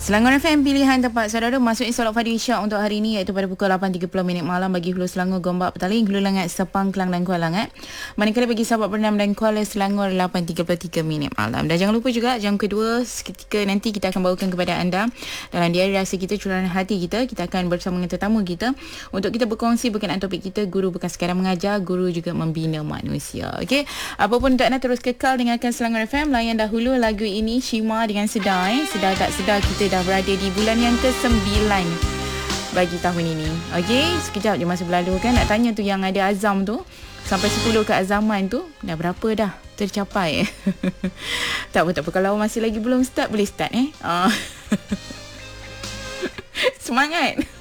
Selangor FM, pilihan tempat saudara. Masuk solat Fadil Isyak untuk hari ini, iaitu pada pukul 8.30 minit malam bagi Hulu Selangor, Gombak, Petaling, Hulu Langat, Sepang, Kelang dan Kuala Langat. Manakala bagi sahabat Bernam dan Kuala Selangor 8.33 minit malam. Dan jangan lupa juga jam kedua seketika nanti kita akan bawakan kepada anda dalam Diari Rahsia kita, Curahan Hati kita. Kita akan bersama dengan tetamu kita untuk kita berkongsi berkenaan topik kita, guru bukan sekadar mengajar, guru juga membina manusia. Okey, apapun untuk anda terus kekal dengarkan Selangor FM. Layan dahulu lagu ini, Shima dengan Sedar. Sedar tak sedar kita dah berada di bulan yang ke-9 bagi tahun ini. Okey, sekejap je masa berlalu kan. Nak tanya tu yang ada azam tu, sampai 10 keazaman tu, dah berapa dah tercapai? Tak apa. Kalau masih lagi belum start, boleh start Semangat.